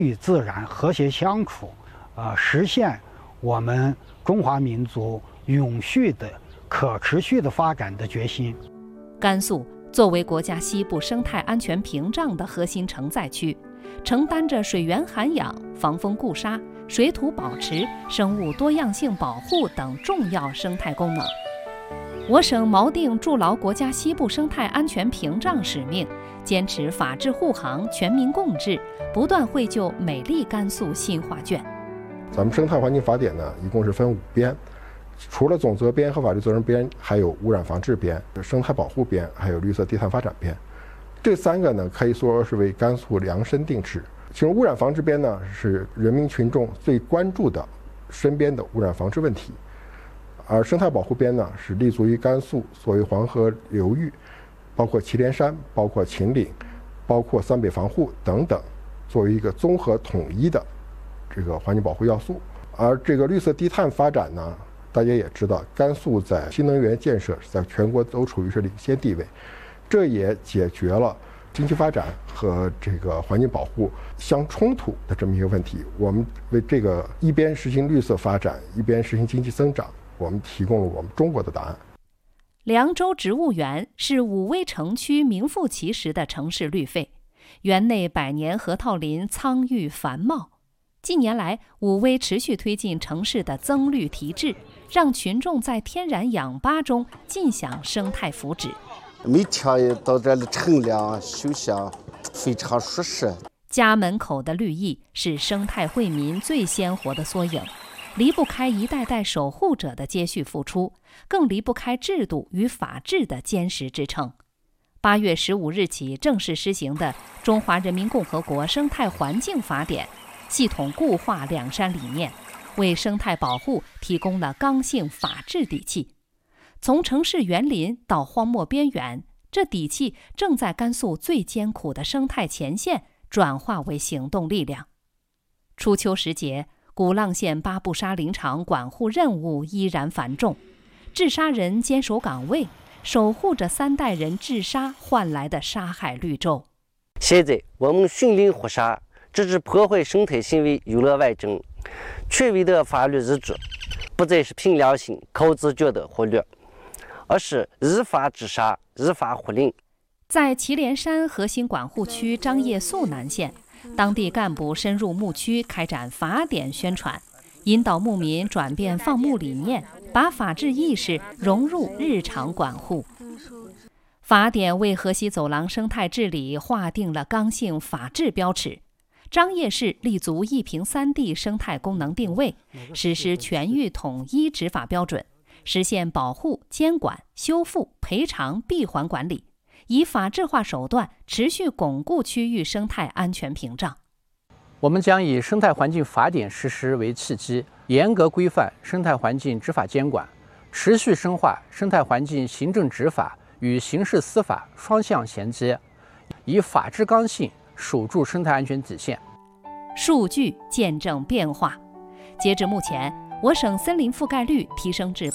与自然和谐相处，实现我们中华民族永续的、可持续的发展的决心。 甘肃作为国家西部生态安全屏障的核心承载区，承担着水源涵养、防风固沙、水土保持、生物多样性保护等重要生态功能。我省锚定筑牢国家西部生态安全屏障使命，坚持法治护航、全民共治，不断绘就美丽甘肃新画卷。 咱们生态环境法典呢，一共是分5编，除了总责编和法律责任编，还有污染防治编、生态保护编，还有绿色低碳发展编。这3个呢，可以说是为甘肃量身定制。其中污染防治编呢，是人民群众最关注的身边的污染防治问题。而生态保护编呢，是立足于甘肃所谓黄河流域，包括祁连山、包括秦岭、包括三北防护等等，作为一个综合统一的这个环境保护要素。而这个绿色低碳发展呢，大家也知道，甘肃在新能源建设在全国都处于是领先地位，这也解决了经济发展和这个环境保护相冲突的这么一个问题。我们为这个一边实行绿色发展，一边实行经济增长，我们提供了我们中国的答案。 凉州植物园是武威城区名副其实的城市绿肺，园内百年核桃林苍郁繁茂。近年来，武威持续推进城市的增绿提质，让群众在天然氧吧中尽享生态福祉。 每天到这里乘凉休闲，非常舒适。 家门口的绿意是生态惠民最鲜活的缩影，离不开一代代守护者的接续付出，更离不开制度与法治的坚实支撑。8月15日起正式施行的《中华人民共和国生态环境法典》，系统固化两山理念，为生态保护提供了刚性法治底气。从城市园林到荒漠边缘，这底气正在甘肃最艰苦的生态前线转化为行动力量。初秋时节，古浪县巴布沙林场管护任务依然繁重，治沙人坚守岗位，守护着3代人治沙换来的沙海绿洲。 现在我们训练护沙，制止破坏生态行为有了外证，权威的法律依据不再是凭良心靠自觉的忽略，而是依法治沙、依法护林。 在祁连山核心管护区张掖肃南县，当地干部深入牧区开展法典宣传，引导牧民转变放牧理念，把法治意识融入日常管护。法典为河西走廊生态治理划定了刚性法治标尺。张掖市立足1平3地生态功能定位，实施全域统一执法标准，实现保护、监管、修复、赔偿闭环管理，以法治化手段持续巩固区域生态安全屏障。 我们将以生态环境法典实施为契机，严格规范生态环境执法监管，持续深化生态环境行政执法与刑事司法双向衔接，以法治刚性守住生态安全底线。 数据见证变化。截至目前，我省森林覆盖率提升至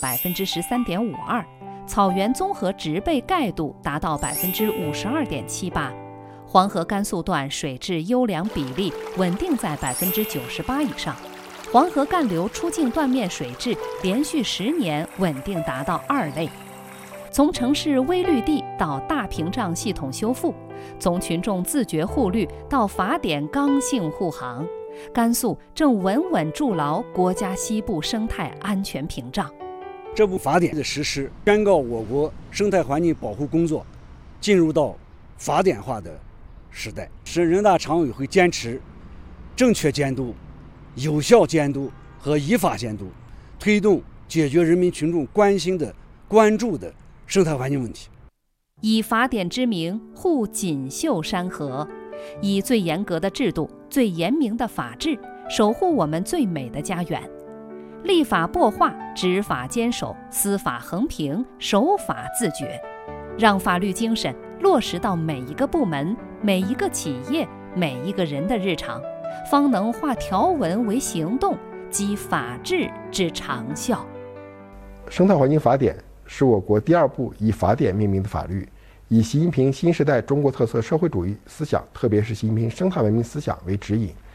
13.52%，草原综合植被盖度达到52.78%，黄河甘肃段水质优良比例稳定在98%以上，黄河干流出境断面水质连续10年稳定达到2类。从城市微绿地到大屏障系统修复，从群众自觉护绿到法典刚性护航，甘肃正稳稳筑牢国家西部生态安全屏障。 这部法典的实施，宣告我国生态环境保护工作进入到法典化的时代。省人大常委会坚持正确监督、有效监督和依法监督，推动解决人民群众关心的、关注的生态环境问题。 以法典之名护锦绣山河，以最严格的制度、最严明的法治，守护我们最美的家园。立法擘画，执法坚守，司法衡平，守法自觉，让法律精神落实到每一个部门、每一个企业、每一个人的日常，方能化条文为行动，积法治之长效。 生态环境法典是我国第2部以法典命名的法律，以习近平新时代中国特色社会主义思想，特别是习近平生态文明思想为指引，